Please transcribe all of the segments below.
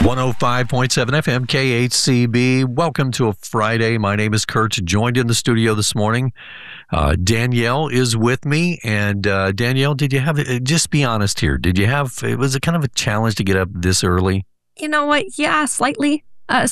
105.7 FM KHCB. Welcome to a Friday. My name is Kurt. Joined in the studio this morning. Danielle is with me. And Danielle, did you have, just be honest here, was it kind of a challenge to get up this early? You know what? Yeah, slightly.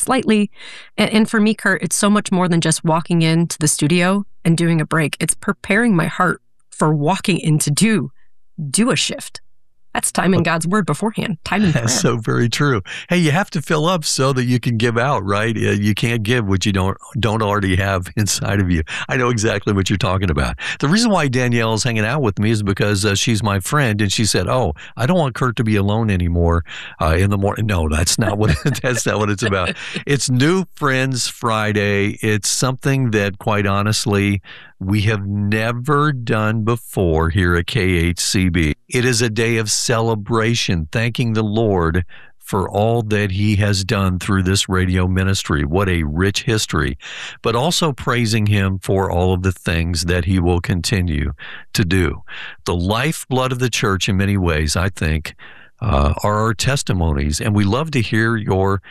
And for me, Kurt, it's so much more than just walking into the studio and doing a break. It's preparing my heart for walking in to do a shift. That's time in God's word beforehand. Time in prayer. That's so very true. Hey, you have to fill up so that you can give out, right? You can't give what you don't already have inside of you. I know exactly what you're talking about. The reason why Danielle is hanging out with me is because she's my friend, and she said, "Oh, I don't want Kurt to be alone anymore in the morning." No, that's not what that's not what it's about. It's New Friends Friday. It's something that, quite honestly, we have never done before here at KHCB. It is a day of celebration, thanking the Lord for all that He has done through this radio ministry. What a rich history, but also praising Him for all of the things that He will continue to do. The lifeblood of the church, in many ways, I think, are our testimonies, and we love to hear your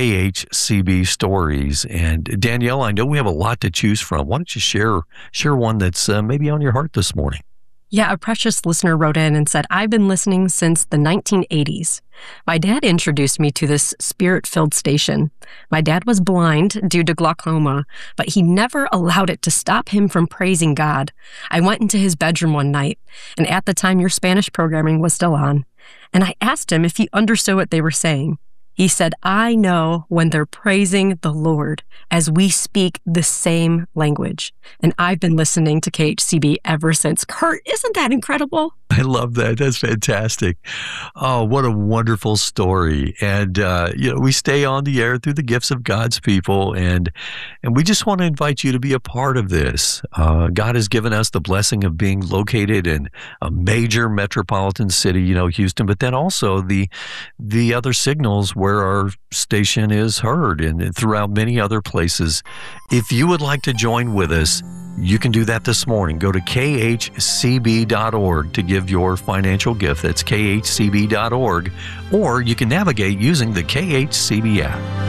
KHCB stories. And Danielle, I know we have a lot to choose from. Why don't you share one that's maybe on your heart this morning? Yeah, a precious listener wrote in and said, "I've been listening since the 1980s. My dad introduced me to this spirit-filled station. My dad was blind due to glaucoma, but he never allowed it to stop him from praising God. I went into his bedroom one night, and at the time your Spanish programming was still on, and I asked him if he understood what they were saying. He said, 'I know when they're praising the Lord, as we speak the same language.' And I've been listening to KHCB ever since." Kurt, isn't that incredible? I love that. That's fantastic. Oh, what a wonderful story. And, we stay on the air through the gifts of God's people. And we just want to invite you to be a part of this. God has given us the blessing of being located in a major metropolitan city, Houston, but then also the other signals where our station is heard and throughout many other places. If you would like to join with us, you can do that this morning. Go to khcb.org to give your financial gift. That's khcb.org. Or you can navigate using the KHCB app.